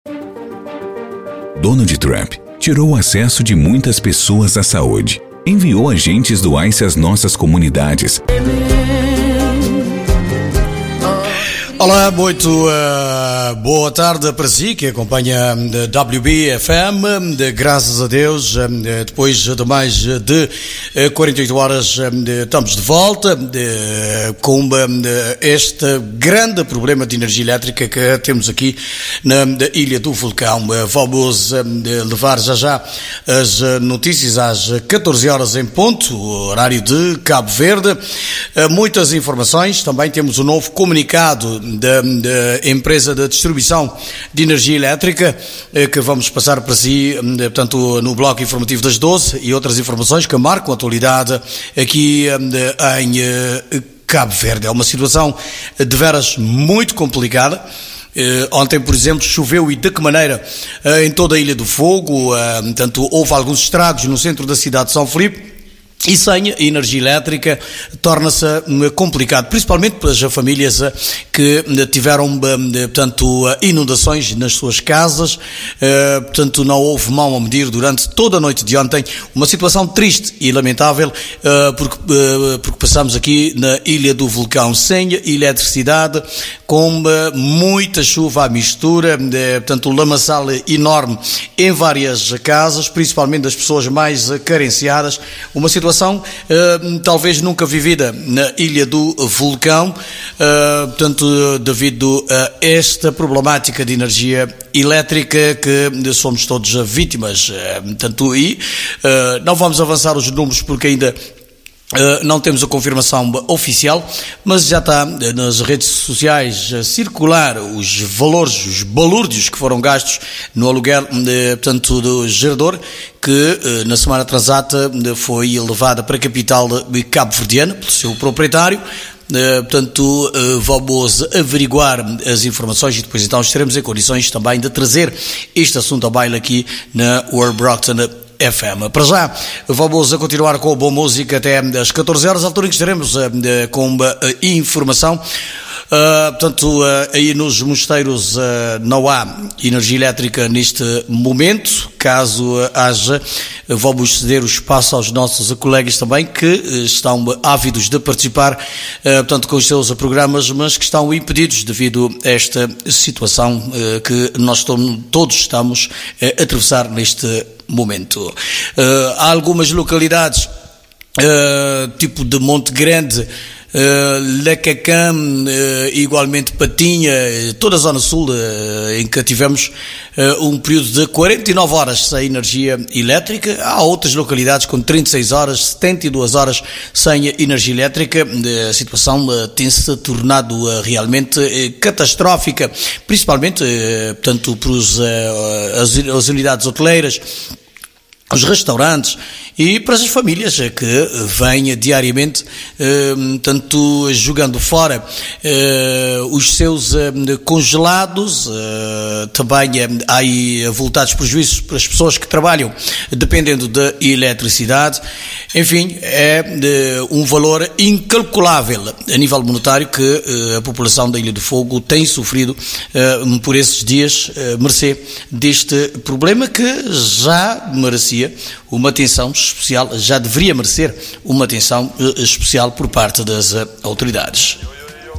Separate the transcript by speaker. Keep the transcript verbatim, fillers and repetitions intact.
Speaker 1: Donald Trump tirou o acesso de muitas pessoas à saúde. Enviou agentes do ICE às nossas comunidades.
Speaker 2: Olá, muito uh, boa tarde para si que acompanha a W B F M, de, graças a Deus, de, depois de mais de quarenta e oito horas de, estamos de volta de, com de, este grande problema de energia elétrica que temos aqui na Ilha do Vulcão. Vamos de, levar já já as notícias às catorze horas em ponto, horário de Cabo Verde. Muitas informações, também temos um novo comunicado Da, da empresa de distribuição de energia elétrica que vamos passar para si, portanto, no bloco informativo das doze, e outras informações que marcam a atualidade aqui em Cabo Verde. É uma situação de veras muito complicada. Uh, ontem, por exemplo, choveu e de que maneira uh, em toda a Ilha do Fogo, uh, portanto, houve alguns estragos no centro da cidade de São Filipe. E sem energia elétrica torna-se complicado, principalmente para as famílias que tiveram, portanto, inundações nas suas casas. Portanto, não houve mão a medir durante toda a noite de ontem. Uma situação triste e lamentável, porque, porque passamos aqui na Ilha do Vulcão sem eletricidade, com muita chuva à mistura, portanto, um lamaçal enorme em várias casas, principalmente das pessoas mais carenciadas. Uma situação Uh, talvez nunca vivida na Ilha do Vulcão, uh, portanto, devido a esta problemática de energia elétrica que somos todos vítimas. Uh, portanto, e uh, não vamos avançar os números porque ainda Uh, não temos a confirmação oficial, mas já está uh, nas redes sociais a circular os valores, os balúrdios que foram gastos no aluguel, uh, portanto, do gerador, que uh, na semana transata uh, foi levada para a capital uh, cabo-verdiana pelo seu proprietário. Uh, portanto, uh, vamos averiguar as informações e depois então estaremos em condições também de trazer este assunto ao baile aqui na World Brockton F M. Para já, vamos a continuar com a boa música até às catorze horas, altura em que estaremos uh, com uh, informação. Uh, portanto, uh, aí nos mosteiros uh, não há energia elétrica neste momento. Caso uh, haja, uh, vamos ceder o espaço aos nossos colegas também que uh, estão ávidos de participar, uh, portanto, com os seus programas, mas que estão impedidos devido a esta situação uh, que nós todos estamos uh, a atravessar neste momento. Uh, há algumas localidades, uh, tipo de Monte Grande, Uh, Lacacam, uh, igualmente Patinha, toda a zona sul, uh, em que tivemos uh, um período de quarenta e nove horas sem energia elétrica. Há outras localidades com trinta e seis horas, setenta e duas horas sem energia elétrica. Uh, a situação uh, tem-se tornado uh, realmente uh, catastrófica, principalmente uh, portanto, para os, uh, as, as unidades hoteleiras, os restaurantes e para as famílias que vêm diariamente, eh, tanto jogando fora eh, os seus eh, congelados, eh, também eh, há aí voltados prejuízos para as pessoas que trabalham dependendo da eletricidade. Enfim, é de um valor incalculável a nível monetário que eh, a população da Ilha do Fogo tem sofrido eh, por esses dias, eh, mercê deste problema que já merecia uma atenção especial, já deveria merecer uma atenção especial por parte das autoridades.